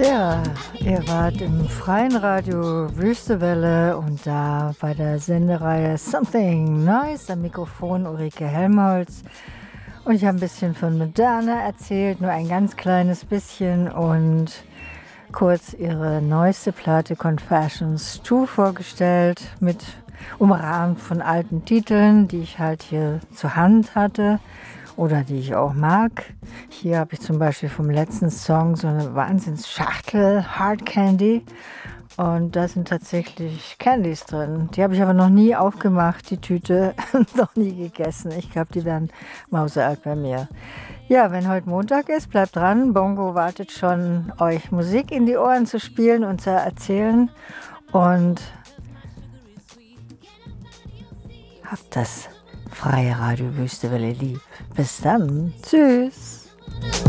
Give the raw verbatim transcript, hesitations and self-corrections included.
Ja, ihr wart im freien Radio Wüstewelle und da bei der Sendereihe Something Nice am Mikrofon Ulrike Helmholtz. Und ich habe ein bisschen von Madonna erzählt, nur ein ganz kleines bisschen und kurz ihre neueste Platte Confessions zwei vorgestellt, mit umrahmt von alten Titeln, die ich halt hier zur Hand hatte oder die ich auch mag. Hier habe ich zum Beispiel vom letzten Song so eine Wahnsinnsschachtel Hard Candy und da sind tatsächlich Candies drin. Die habe ich aber noch nie aufgemacht, die Tüte, noch nie gegessen. Ich glaube, die werden mausealt bei mir. Ja, wenn heute Montag ist, bleibt dran. Bongo wartet schon, euch Musik in die Ohren zu spielen und zu erzählen. Und habt das freie Radio Wüstewelle lieb. Bis dann. Tschüss.